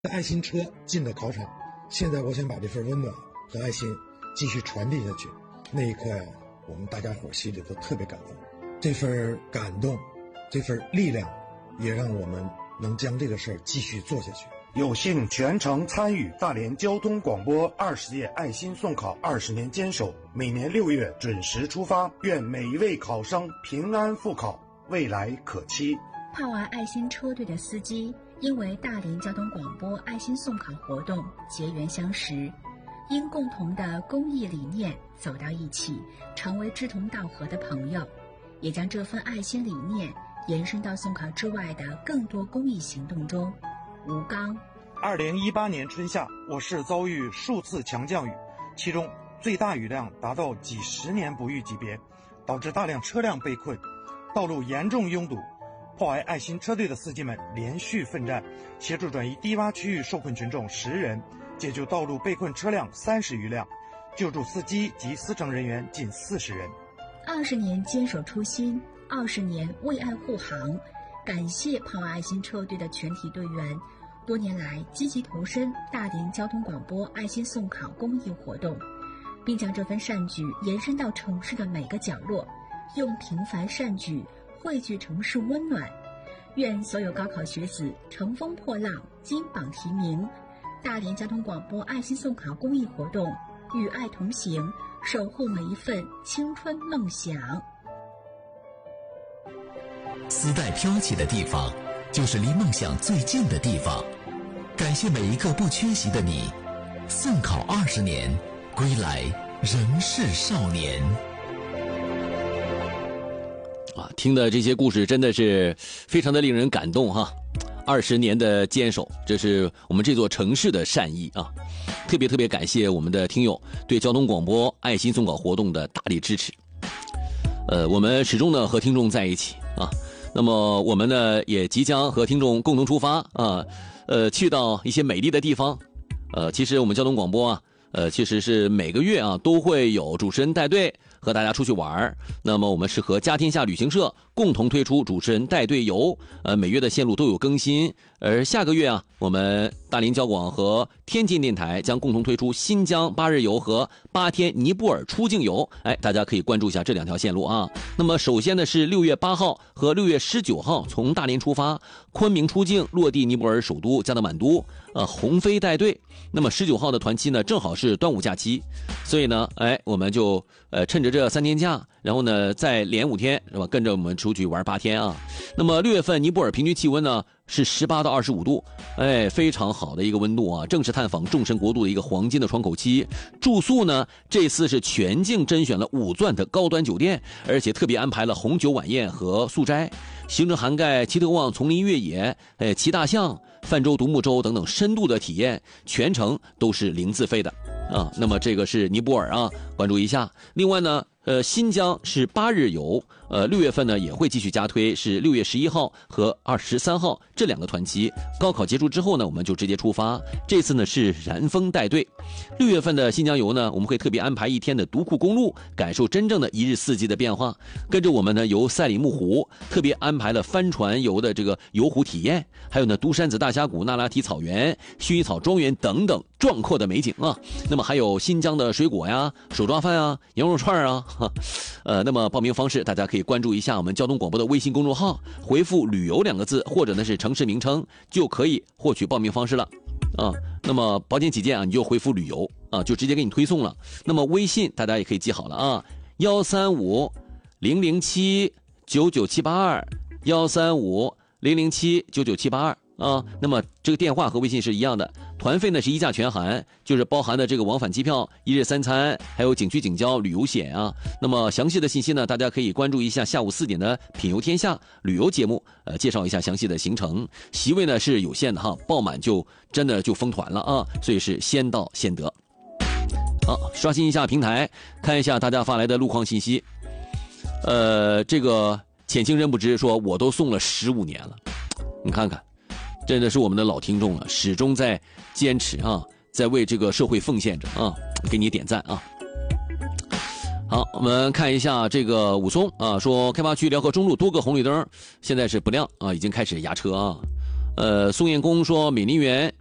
爱心车进了考场，现在我想把这份温暖和爱心继续传递下去。那一刻呀，我们大家伙心里都特别感动。这份感动，这份力量，也让我们能将这个事儿继续做下去。 有幸全程参与大连交通广播20届爱心送考20年坚守，每年6月准时出发，愿每一位考生平安复考，未来可期。 炮娃爱心车队的司机因为大连交通广播爱心送考活动结缘相识，因共同的公益理念走到一起，成为志同道合的朋友，也将这份爱心理念延伸到送考之外的更多公益行动中。吴刚 ，2018年春夏，我市遭遇数次强降雨，其中最大雨量达到几十年不遇级别，导致大量车辆被困，道路严重拥堵。炮娃爱心车队的司机们连续奋战，协助转移低洼区域受困群众10人，解救道路被困车辆30余辆，救助司机及司乘人员近40人。 20年坚守初心，20年为爱护航。感谢炮娃爱心车队的全体队员，多年来积极投身大连交通广播爱心送考公益活动，并将这份善举延伸到城市的每个角落，用平凡善举汇聚城市温暖。愿所有高考学子乘风破浪，金榜题名。大连交通广播爱心送考公益活动，与爱同行，守护每一份青春梦想。 丝带飘起的地方，就是离梦想最近的地方。感谢每一个不缺席的你，送考20年，归来仍是少年。 听的这些故事真的是非常的令人感动哈！20年的坚守，这是我们这座城市的善意啊！特别感谢我们的听友对交通广播爱心送考活动的大力支持。我们始终呢和听众在一起啊。那么我们呢也即将和听众共同出发啊，去到一些美丽的地方。其实我们交通广播啊，其实是每个月啊都会有主持人带队和大家出去玩。那么我们是和家天下旅行社共同推出主持人带队游，每月的线路都有更新。而下个月啊，我们大连交广和天津电台将共同推出新疆8日游和8天尼泊尔出境游。大家可以关注一下这2条线路啊。那么首先呢是6月8号和6月19号从大连出发，昆明出境，落地尼泊尔首都加德满都，鸿飞带队。那么19号的团期呢正好是端午假期，所以呢我们就趁着这3天假，然后呢再连5天是吧，跟着我们出去玩8天啊。那么6月份尼泊尔平均气温呢是18到25度，非常好的一个温度啊，正是探访众神国度的一个黄金的窗口期。住宿呢这次是全境甄选了5钻的高端酒店，而且特别安排了红酒晚宴和素斋，行程涵盖奇特旺丛林越野、骑大象、泛舟独木舟等等深度的体验，全程都是零自费的啊。那么这个是尼泊尔啊，关注一下。另外呢新疆是8日游，6月份呢也会继续加推，是6月11号和23号这2个团期。高考结束之后呢，我们就直接出发。这次呢是燃风带队。6月份的新疆游呢，我们会特别安排1天的独库公路，感受真正的一日4季的变化。跟着我们呢游赛里木湖，特别安排了帆船游的这个游湖体验，还有呢都山子大峡谷、那拉提草原、薰衣草庄园等等壮阔的美景啊。那么还有新疆的水果呀、手抓饭啊、羊肉串啊。那么报名方式大家可以关注一下我们交通广播的微信公众号，回复旅游2个字或者呢是城市名称，就可以获取报名方式了啊。那么保险起见啊，你就回复旅游啊，就直接给你推送了。那么微信大家也可以记好了啊，135-007-99782，135-007-99782啊。那么这个电话和微信是一样的。团费呢是1价全含，就是包含的这个往返机票、1日3餐，还有景区景郊旅游险啊。那么详细的信息呢，大家可以关注一下下午4点的品游天下旅游节目，介绍一下详细的行程。席位呢是有限的哈，爆满就真的就封团了啊，所以是先到先得。好，刷新一下平台，看一下大家发来的路况信息。这个浅清人不知说，我都送了15年了，你看看。真的是我们的老听众了，始终在坚持啊，在为这个社会奉献着啊，给你点赞啊！好，我们看一下这个武松啊，说开发区辽河中路多个红绿灯现在是不亮啊，已经开始压车啊。宋彦公说美林园